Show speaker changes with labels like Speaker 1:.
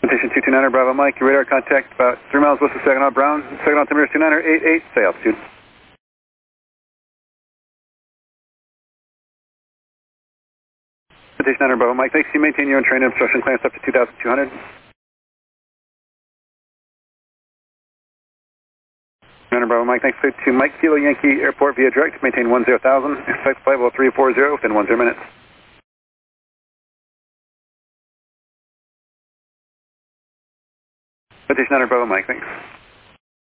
Speaker 1: Citation 229er, Bravo Mike, your radar contact about 3 miles west of Saginaw Brown, Saginaw altimeter 29er, 88, stay altitude. Citation 9er, Bravo Mike, thanks. You maintain your own train obstruction clearance up to 2,200. 9er, Bravo Mike, thanks. Clear to Mike Kilo Yankee Airport via direct, maintain 10,000, expect flight level 340 within 10 minutes. Citation 9er, Bravo Mike, thanks.